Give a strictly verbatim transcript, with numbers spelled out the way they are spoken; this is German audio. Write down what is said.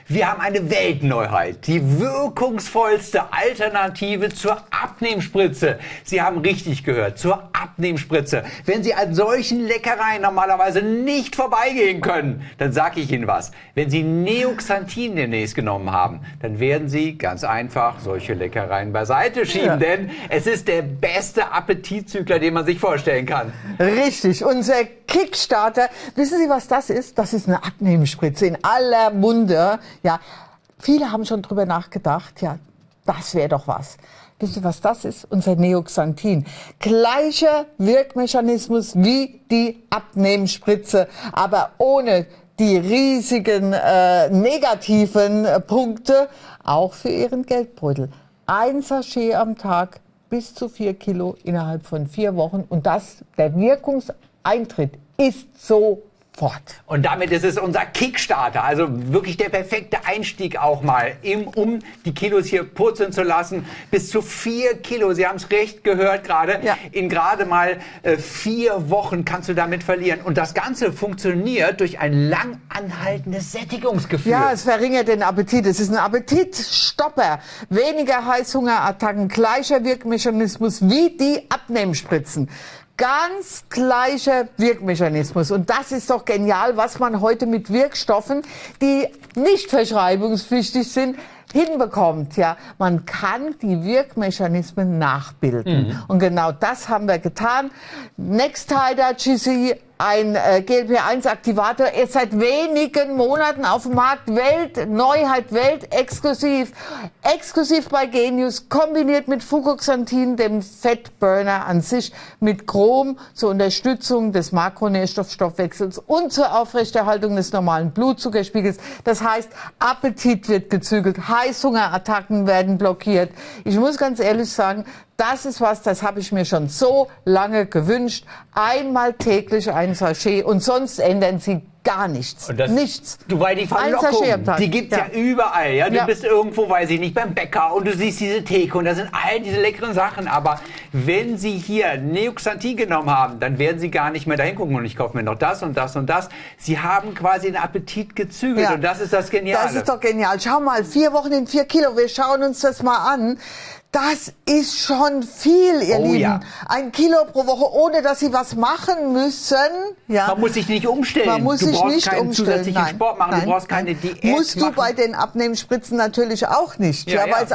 Wir haben eine Weltneuheit, die wirkungsvollste Alternative zur Abnehmspritze. Sie haben richtig gehört, zur Abnehmspritze. Wenn Sie an solchen Leckereien normalerweise nicht vorbeigehen können, dann sage ich Ihnen was. Wenn Sie Neoxanthin demnächst genommen haben, dann werden Sie ganz einfach solche Leckereien beiseite schieben, ja. Denn es ist der beste Appetitzügler, den man sich vorstellen kann. Richtig, unser Kickstarter. Wissen Sie, was das ist? Das ist eine Abnehmspritze in aller Munde. Ja, viele haben schon drüber nachgedacht. Ja, das wäre doch was. Wissen Sie, was das ist? Unser Neoxanthin. Gleicher Wirkmechanismus wie die Abnehmspritze, aber ohne die riesigen äh, negativen äh, Punkte, auch für Ihren Geldbeutel. Ein Sachet am Tag, bis zu vier Kilo innerhalb von vier Wochen. Und das, der Wirkungseintritt ist sofort. Und damit ist es unser Kickstarter, also wirklich der perfekte Einstieg auch mal, im, um die Kilos hier purzeln zu lassen. Bis zu vier Kilo, Sie haben es recht gehört gerade, ja. In gerade mal äh, vier Wochen kannst du damit verlieren. Und das Ganze funktioniert durch ein lang anhaltendes Sättigungsgefühl. Ja, es verringert den Appetit. Es ist ein Appetitstopper. Weniger Heißhungerattacken, gleicher Wirkmechanismus wie die Abnehmspritzen. Ganz gleicher Wirkmechanismus. Und das ist doch genial, was man heute mit Wirkstoffen, die nicht verschreibungspflichtig sind, hinbekommt. Ja, man kann die Wirkmechanismen nachbilden. Mhm. Und genau das haben wir getan. Nextida G C, ein äh, G L P eins Aktivator, ist seit wenigen Monaten auf dem Markt. Welt, Neuheit, Welt, exklusiv. Exklusiv bei Genius, kombiniert mit Fucoxanthin, dem Fettburner an sich, mit Chrom zur Unterstützung des Makronährstoffstoffwechsels und zur Aufrechterhaltung des normalen Blutzuckerspiegels. Das heißt, Appetit wird gezügelt, Heißhungerattacken werden blockiert. Ich muss ganz ehrlich sagen, das ist was, das habe ich mir schon so lange gewünscht. Einmal täglich ein Sachet und sonst ändern Sie gar nichts. Und das, nichts. Du, weil die Verlockung, die gibt's ja. ja überall. Ja? Du ja. bist irgendwo, weiß ich nicht, beim Bäcker und du siehst diese Theke und da sind all diese leckeren Sachen. Aber wenn Sie hier Neoxanthin genommen haben, dann werden Sie gar nicht mehr dahin gucken und ich kaufe mir noch das und das und das. Sie haben quasi den Appetit gezügelt ja. und das ist das Geniale. Das ist doch genial. Schau mal, vier Wochen in vier Kilo. Wir schauen uns das mal an. Das ist schon viel, ihr oh, Lieben. Ja. Ein Kilo pro Woche, ohne dass Sie was machen müssen. Ja. Man muss sich nicht umstellen. Man muss du sich brauchst nicht keinen umstellen. zusätzlichen Nein. Sport machen, Nein. du brauchst keine Diät Musst machen. du bei den Abnehmenspritzen natürlich auch nicht. Ja, ja, ja. Weil